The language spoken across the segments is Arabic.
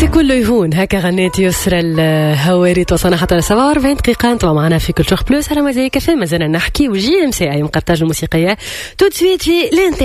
كله يهون هكا غنيت يسرى الهواري توصلنا حتى 47 دقيقة. انتوا معنا في كل شوخ بلوس على مزايا كافيه. مازلنا نحكي وجي ام سي اي مقرطاج الموسيقية تو تسويت في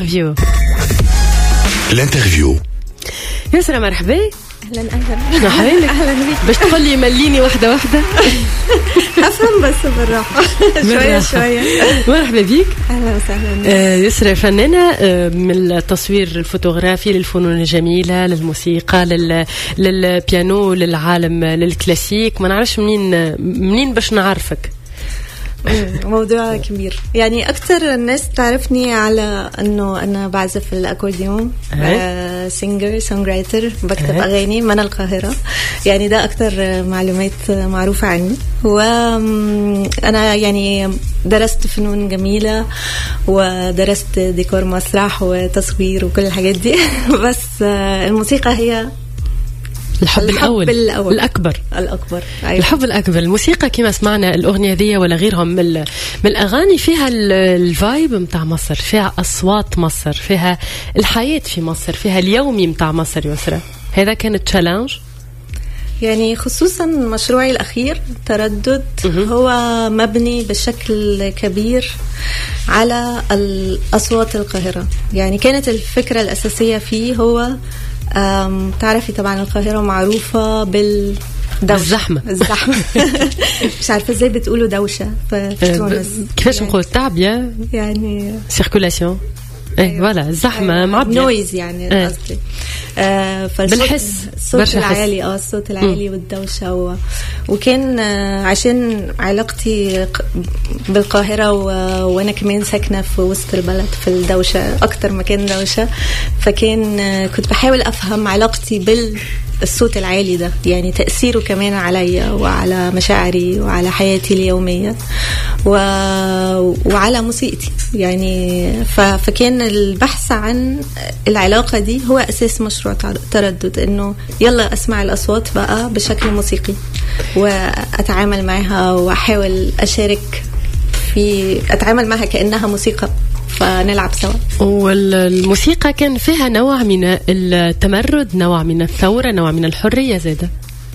الانترفيو. يسرى مرحبا. اهلا اهلا بك. باش تقول لي مليني واحدة افهم بس بالراحة شوية. مرحبا بك. اهلا وسهلا. يسرى فنانة من التصوير الفوتوغرافي للفنون الجميلة للموسيقى للبيانو للعالم للكلاسيك. ما نعرفش منين باش نعرفك. موضوع كبير يعني. أكتر الناس تعرفني على أنه أنا بعزف الأكورديون، سينجر سونغرايتر، بكتب أغاني من القاهرة. يعني ده أكتر معلومات معروفة عني. وأنا يعني درست فنون جميلة ودرست ديكور مسرح وتصوير وكل الحاجات دي. بس الموسيقى هي الحب الأول الأكبر. أيوة. الحب الأكبر. الموسيقى كما سمعنا الأغنية ذي ولا غيرهم من الأغاني فيها الفايب متاع مصر، فيها أصوات مصر، فيها الحياة في مصر، فيها اليومي متاع مصر. يسرى هذا كان تشالنج يعني، خصوصا مشروعي الأخير تردد هو مبني بشكل كبير على الأصوات القاهرة. يعني كانت الفكرة الأساسية فيه هو تعرفي طبعا القاهرة معروفة الزحمة. مش عارفة ازاي بتقولوا دوشة في تونس. كيفاش نقول تعب يعني سيركولاسيون. ايه ولا الزحمة معبية نويز يعني قصدي. بالحس الصوت العالي الصوت العالي والدوشة وكان عشان علاقتي بالقاهرة وانا كمان ساكنة في وسط البلد في الدوشة اكتر مكان دوشة. فكان كنت بحاول افهم علاقتي بالصوت العالي ده، يعني تأثيره كمان عليا وعلى مشاعري وعلى حياتي اليومية وعلى موسيقتي يعني. فكان البحث عن العلاقة دي هو أساس مشروع تردد، إنه يلا أسمع الأصوات بقى بشكل موسيقي وأتعامل معها وأحاول أشارك في أتعامل معها كأنها موسيقى فنلعب سوا. والموسيقى كان فيها نوع من التمرد، نوع من الثورة، نوع من الحرية زادة.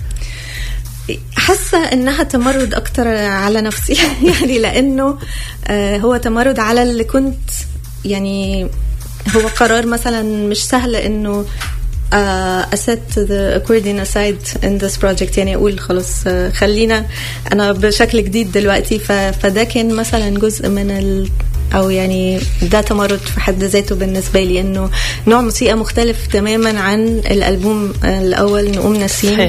حاسة انها تمرد اكتر على نفسي يعني، لانه هو تمرد على اللي كنت يعني. هو قرار مثلا مش سهل انه set the accordion aside in this project، يعني اقول خلاص خلينا انا بشكل جديد دلوقتي. فده كان مثلا جزء من او يعني ده تمرد في حد ذاته بالنسبه لي، انه نوع موسيقى مختلف تماما عن الالبوم الاول نقوم نسيم.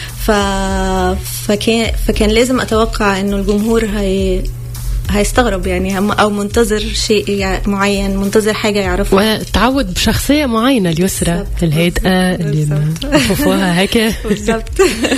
فكان لازم اتوقع انه الجمهور هيستغرب يعني، او منتظر شيء معين، منتظر حاجه يعرفها وتعود بشخصيه معينه. اليسرى الهادئه اللي نشوفوها هكا بالضبط.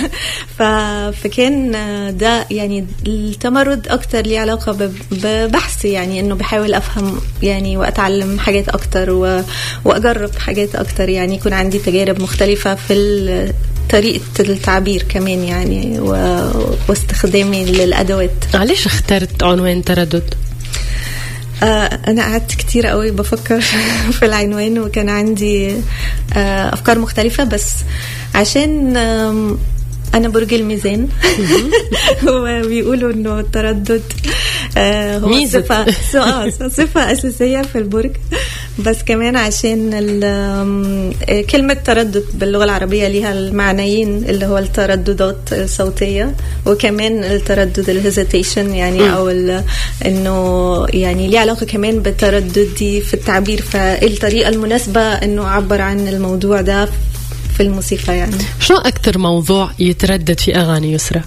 فكان ده يعني التمرد اكتر ليه علاقه ببحثي، يعني انه بحاول افهم يعني واتعلم حاجات اكتر واجرب حاجات اكتر، يعني يكون عندي تجارب مختلفه في طريقة التعبير كمان يعني واستخدامي للأدوات. علاش اخترت عنوان تردد؟ أنا قعدت كتير قوي بفكر في العنوان، وكان عندي أفكار مختلفة، بس عشان أنا برج الميزان وبيقولوا إنه التردد هو صفة أساسية في البرج. بس كمان عشان كلمة تردد باللغة العربية ليها المعنيين، اللي هو الترددات الصوتية، وكمان التردد الهيزيتيشن يعني أو إنه يعني ليه علاقة كمان بالتردد في التعبير. فالطريقة المناسبة إنه أعبر عن الموضوع ده في الموسيقى يعني. شو أكتر موضوع يتردد في أغاني يسرى؟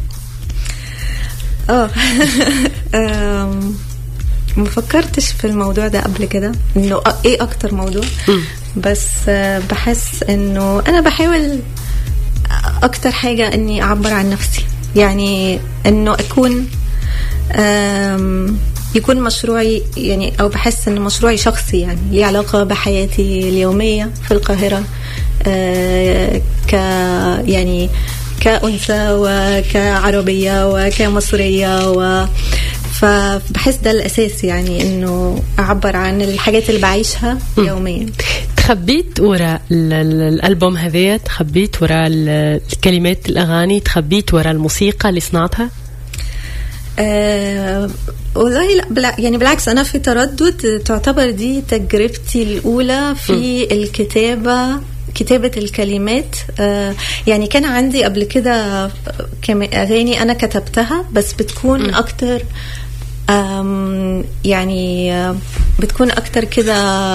ما فكرتش في الموضوع ده قبل كده، انه ايه اكتر موضوع. بس بحس انه انا بحاول اكتر حاجة اني اعبر عن نفسي، يعني انه اكون يكون مشروعي يعني، او بحس ان مشروعي شخصي يعني ليه علاقة بحياتي اليومية في القاهرة يعني كأنثى وكعربية وكمصرية فبحس ده الأساس يعني، إنه أعبر عن الحاجات اللي بعيشها يوميا. تخبيت وراء الألبوم هذا، تخبيت وراء الكلمات الأغاني، تخبيت وراء الموسيقى اللي صنعتها؟ والله لا، يعني بالعكس أنا في تردد تعتبر دي تجربتي الأولى في كتابة الكلمات. يعني كان عندي قبل كده أغاني أنا كتبتها بس بتكون أكتر يعني بتكون أكتر كده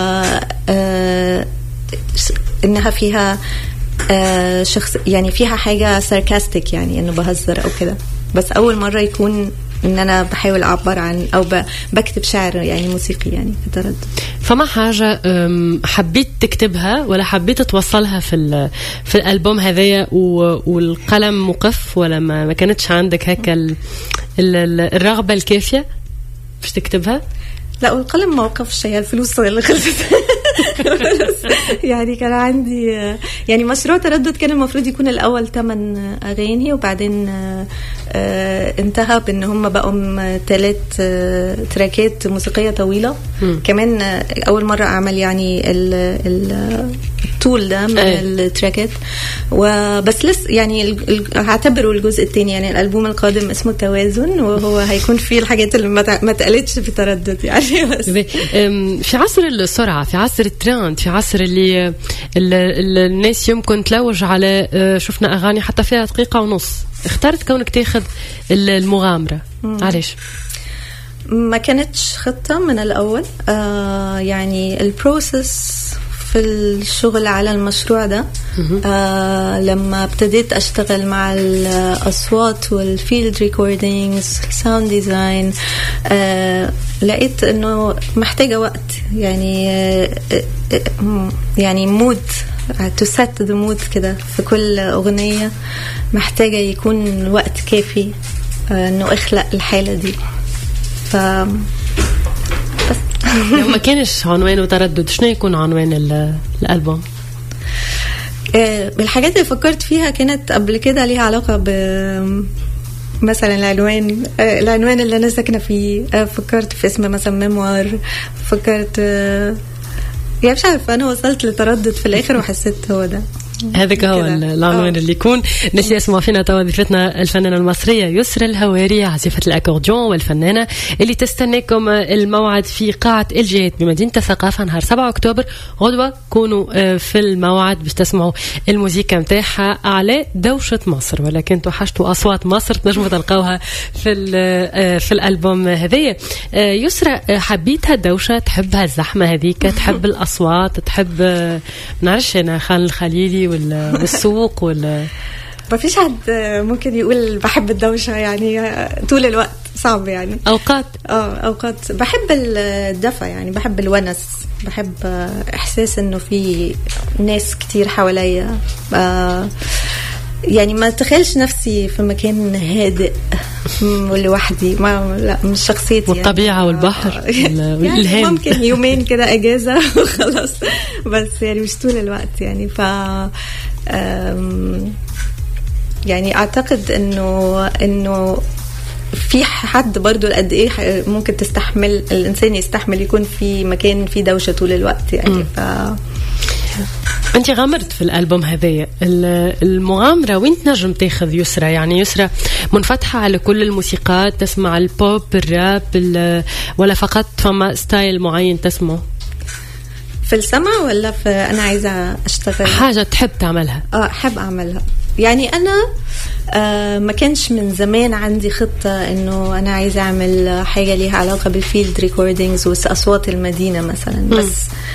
إنها فيها شخص، يعني فيها حاجة ساركاستيك، يعني إنه بهزر أو كده. بس أول مرة يكون إن أنا بحاول أعبر عن أو بكتب شعر يعني موسيقي يعني في تردد. فما حاجة حبيت تكتبها ولا حبيت توصلها في الألبوم هذايا والقلم مقف، ولا ما كانتش عندك هكا الرغبة الكافية باش تكتبها؟ لا، والقلم ما وقفش، هي الفلوس اللي خلصت. يعني كان عندي يعني مشروع تردد كان المفروض يكون الأول 8 أغاني، وبعدين انتهى بأن هم بقوا 3 تراكات موسيقية طويلة. كمان أول مرة أعمل يعني الطول ده من التراكات، وبس لسه يعني هعتبره الجزء الثاني. يعني الألبوم القادم اسمه التوازن، وهو هيكون فيه الحاجات اللي ما اتقالتش في تردد يعني. بس في عصر السرعة، في عصر الترند، في عصر اللي الناس يمكن تلوج على شفنا أغاني حتى فيها 1.5 دقيقة، اخترت كونك تاخذ المغامرة. علاش؟ ما كانتش خطة من الأول. يعني البروسس في الشغل على المشروع ده لما ابتديت أشتغل مع الأصوات والفيلد ريكوردينجز ساوند ديزاين، لقيت أنه محتاجة وقت، يعني مود to set the mood كده في كل أغنية، محتاجة يكون وقت كافي أنه أخلق الحالة دي. بس لو ما كانش عنوانه تردد، شنو يكون عنوان الألبوم؟ الحاجات اللي فكرت فيها كانت قبل كده ليها علاقة مثلا العنوان اللي أنا ساكنة فيه. فكرت في اسم مثلا ميموار، فكرت يعني مش عارفة، أنا وصلت لتردد في الآخر وحسيت هو ده. هذاك هو العنوان اللي يكون. ناس يسمعوا فينا توا ضيفتنا الفنانة المصرية يسرى الهواري، عازفة الأكورديون والفنانة اللي تستناكم الموعد في قاعة الجهات بمدينة الثقافة نهار 7 أكتوبر. غدوة كونوا في الموعد باش تسمعوا الموسيقى متاعها على دوشة مصر، ولكن توحشتوا أصوات مصر تنجموا تلقاوها في الألبوم هذايا. يسرى، حبيتها الدوشة، تحبها الزحمة هذيك، تحب الأصوات، تحب نعرفش أنا خان الخليلي والسوق ولا ما فيش حد ممكن يقول بحب الدوشة يعني طول الوقت، صعب يعني. أوقات بحب الدفى، يعني بحب الونس، بحب إحساس إنه في ناس كتير حواليا. يعني ما تخيلش نفسي في مكان هادئ ولوحدي، لا مش شخصيتي. والطبيعة يعني. والبحر يعني ممكن يومين كده أجازة وخلاص، بس يعني مش طول الوقت يعني. يعني أعتقد إنه في حد برضو قد إيه ممكن تستحمل الإنسان يستحمل يكون في مكان فيه دوشة طول الوقت يعني. أنت غامرت في الألبوم هذايا، المغامرة وين تنجم تاخذ يسرى؟ يعني يسرى منفتحة على كل الموسيقات، تسمع البوب، الراب، ولا فقط فما ستايل معين تسمعه في السمع، ولا في أنا عايزة أشتغل حاجة تحب تعملها؟ أحب أعملها. يعني أنا ما كانش من زمان عندي خطة إنه أنا عايزة أعمل حاجة ليها علاقة بالفيلد ريكوردينجز وأصوات المدينة مثلا. بس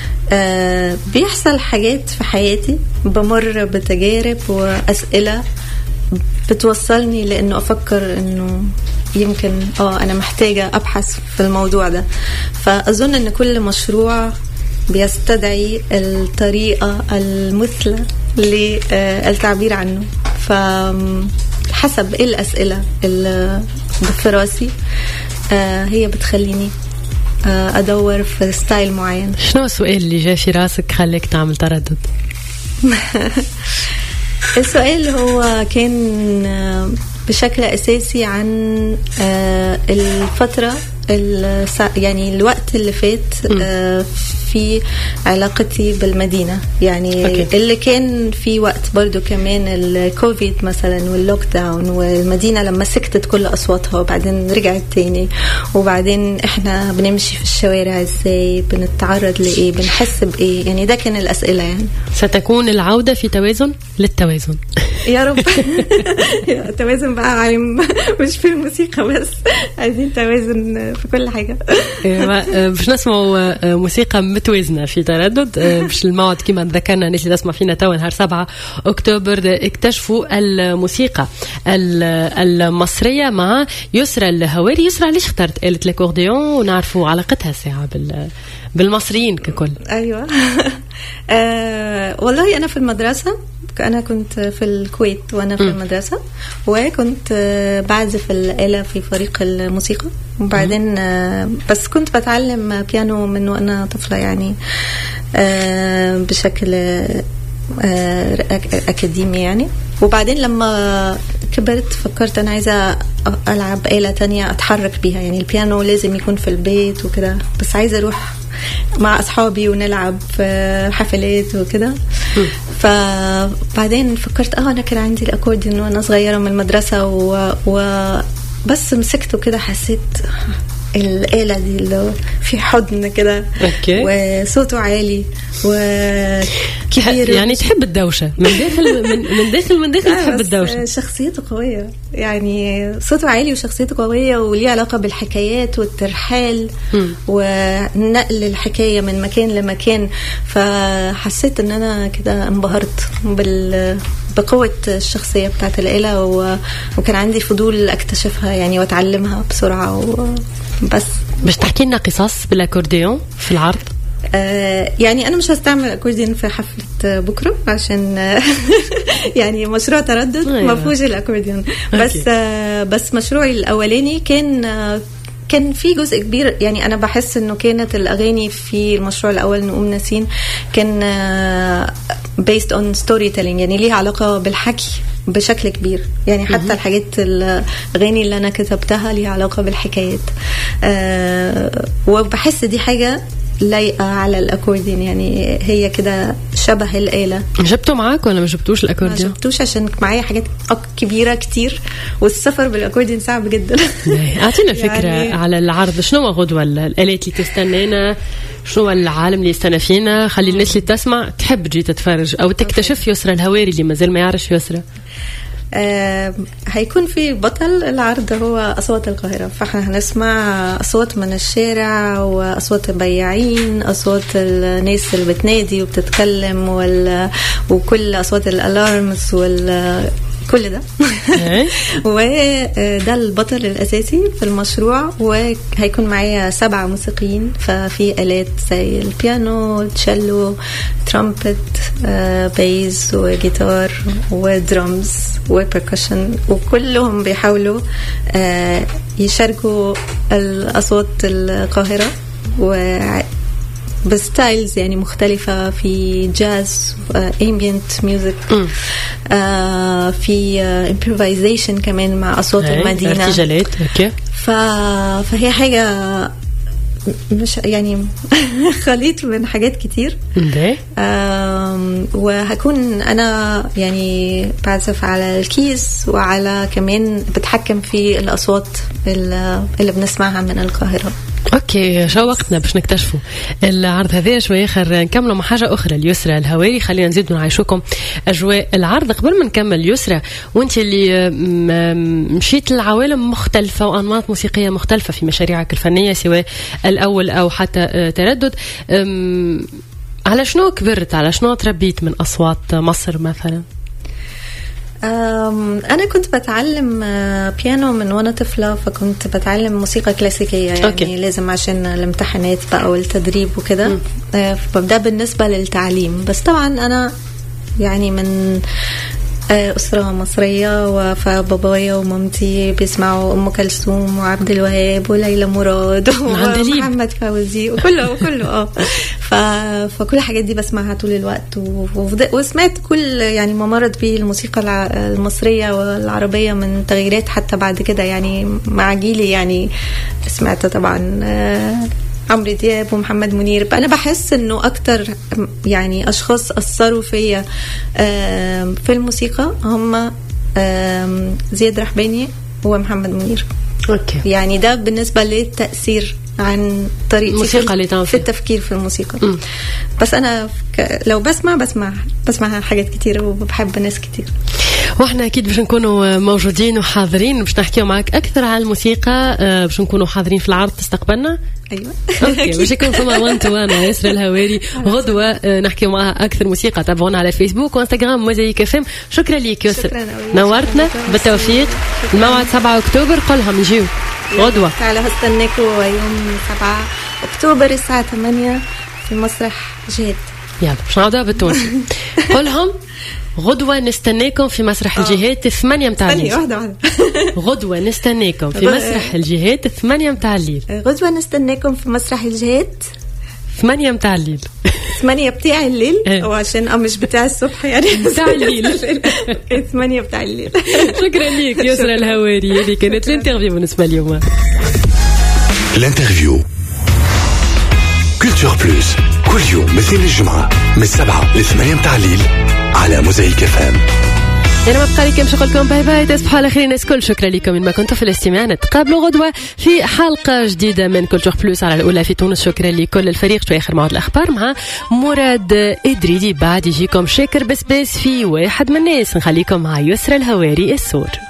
بيحصل حاجات في حياتي، بمر بتجارب وأسئلة بتوصلني لأنه أفكر إنه يمكن أنا محتاجة أبحث في الموضوع ده. فأظن إن كل مشروع بيستدعي الطريقة المثلى للتعبير عنه. فحسب إيه الأسئلة اللي في راسي هي بتخليني أدور في ستايل معين. شنو السؤال اللي جاء في راسك خليك تعمل تردد؟ السؤال هو كان بشكل أساسي عن الفترة يعني الوقت اللي فات في علاقتي بالمدينة يعني. أوكي. اللي كان في وقت برضو كمان الكوفيد مثلا واللوك داون، والمدينة لما سكتت كل أصواتها وبعدين رجعت تاني، وبعدين إحنا بنمشي في الشوارع إزاي، بنتعرض لإيه، بنحس بإيه، يعني ده كان الأسئلة يعني. ستكون العودة في توازن للتوازن يا رب. توازن بقى عام، مش في الموسيقى بس، عايزين توازن في كل حاجة. باش نسمعوا موسيقى متوازنة في تردد. باش الموعد كما ذكرنا الناس اللي تسمع فينا توا نهار 7 أكتوبر اكتشفوا الموسيقى المصرية مع يسرى الهواري. يسرى علاش اخترت آلة الأكورديون ونعرفوا علاقتها ساعة بالمصريين ككل؟ أيوة. والله أنا في المدرسة، أنا كنت في الكويت وأنا في المدرسة، وكنت بعزف الآلة في فريق الموسيقى، وبعدين بس كنت بتعلم بيانو من وأنا طفلة يعني بشكل أكاديمي يعني. وبعدين لما كبرت فكرت أنا عايزة ألعب آلة تانية أتحرك بيها، يعني البيانو لازم يكون في البيت وكده، بس عايزة أروح مع أصحابي ونلعب في حفلات وكده. فبعدين فكرت أنا كان عندي الأكورديون وأنا صغيرة من المدرسة بس مسكته كده، حسيت الآلة دي اللي في حضن كده وصوته عالي وكبير، يعني تحب الدوشة من داخل تحب الدوشة. شخصيته قوية يعني، صوته عالي وشخصيته قوية، وليه علاقة بالحكايات والترحال ونقل الحكاية من مكان لمكان. فحسيت ان انا كده انبهرت بقوة الشخصية بتاعت الآلة، وكان عندي فضول اكتشفها يعني واتعلمها بسرعة بس. باش تحكي لنا قصص بالاكورديون في العرض؟ يعني أنا مش هستعمل أكورديون في حفلة بكرة عشان يعني مشروع تردد ما فيهوش الأكورديون، بس مشروعي الأولاني كان في جزء كبير يعني. أنا بحس إنه كانت الأغاني في المشروع الأول نقوم ناسين كان based on storytelling، يعني ليها علاقة بالحكي بشكل كبير يعني. حتى الحاجات الأغاني اللي أنا كتبتها ليها علاقة بالحكايات، وبحس دي حاجة لايقة على الأكورديون يعني، هي كده شبه الآلة. جبته معاك ولا ما جبتوش الأكورديون؟ ما جبتوش عشان معايا حاجات كبيرة كتير، والسفر بالأكورديون صعب جدا. أعطينا فكرة يعني على العرض، شنو غدوة الآلات اللي تستنينا، شنو العالم اللي يستنى فينا، خلي الناس اللي تسمع تحب تجي تتفرج أو تكتشف يسرى الهواري اللي مازال ما يعرفش يسرى. هيكون في بطل العرض هو أصوات القاهرة، فاحنا هنسمع أصوات من الشارع وأصوات البياعين، أصوات الناس اللي بتنادي وبتتكلم وكل أصوات الألارمز كل ده. وده البطل الأساسي في المشروع، وهيكون معايا 7 موسيقيين، ففي آلات زي البيانو، التشيلو، ترامبت، بيز وجيتار ودرمز وبركشن، وكلهم بيحاولوا يشاركوا الأصوات القاهرة بستايلز يعني مختلفة، في جاز، ambient music، في improvisation كمان مع أصوات المدينة، ارتجالات. اوكي. فهي حاجة مش يعني خليط من حاجات كتير. وهكون أنا يعني بعزف على الكيس، وعلى كمان بتحكم في الأصوات اللي بنسمعها من القاهرة. اوكي، شوقتنا باش نكتشفوا العرض هذا شويه اخر. نكملوا مع حاجه اخرى ليسرى الهواري، خلينا نزيدوا نعيشوكم اجواء العرض. قبل ما نكمل يسرى، وانت اللي مشيت لعوالم مختلفه وانماط موسيقيه مختلفه في مشاريعك الفنيه سواء الاول او حتى تردد، على شنو كبرت، على شنو تربيت من اصوات مصر مثلا؟ أنا كنت بتعلم بيانو من وأنا طفلة، فكنت بتعلم موسيقى كلاسيكية يعني. أوكي. لازم عشان الامتحانات بقى والتدريب وكده. فبدأ بالنسبة للتعليم، بس طبعا أنا يعني من أسرة مصرية، فبابايا ومامتي بيسمعوا أم كلثوم وعبد الوهاب وليلى مراد ومحمد فوزي وكله فكل الحاجات دي بسمعها طول الوقت، وسمعت كل يعني ما مرت به الموسيقى المصرية والعربية من تغييرات حتى بعد كده يعني مع جيلي. يعني سمعت طبعا عمرو دياب ومحمد منير. أنا بحس إنه أكتر يعني أشخاص أثروا فيا في الموسيقى هم زياد رحباني ومحمد منير. أوكي. يعني ده بالنسبة للتأثير عن طريقتي في التفكير في الموسيقى. بس أنا لو بسمع حاجات كتير وبحب ناس كتير. واحنا اكيد باش نكونوا موجودين وحاضرين باش نحكيو معك اكثر على الموسيقى. باش نكونوا حاضرين في العرض تستقبلنا. ايوه اوكي. باش يكون فما 1 to 1 يسرا الهواري غدوه نحكيو معها اكثر موسيقى. تابعونا على فيسبوك وانستغرام موزايك اف ام. شكرا ليك يسرا، نورتنا. بالتوفيق. الموعد 7 اكتوبر، قولهم يجيو غدوه. تعالوا هستناكم يوم 7 اكتوبر الساعه 8 في مسرح جهاد. يلا باش نعاودوها بالتونسي. قولهم غدوة نستناكم في مسرح الجهاد 8 متاع الليل. واحدة. غدوة نستناكم في مسرح الجهاد 8 متاع الليل. غدوة نستناكم في مسرح الجهاد 8 متاع الليل. 8 بتاع الليل وعشان مش بتاع الصبح يعني بتاع الليل. 8 بتاع الليل. شكرا ليك يسرا الهواري. هذه كانت الانترفيو بالنسبة اليوم. الانترفيو كولتور بلوس كل يوم مثل الجمعة من 7 ل 8 متاع الليل على موزايك اف ام. أنا ما بقى لي كم شغلكم. باي باي، تصبحوا على خير الناس كل. شكرا لكم من ما كنتوا في الاستماع. نتقابلوا غدوة في حلقة جديدة من كولتور بلوس على الأولى في تونس. شكرا لكل الفريق. شوي آخر موعد الأخبار مع مراد إدريدي. بعد يجيكم شاكر بسباس في واحد من الناس. نخليكم مع يسرا الهواري السور.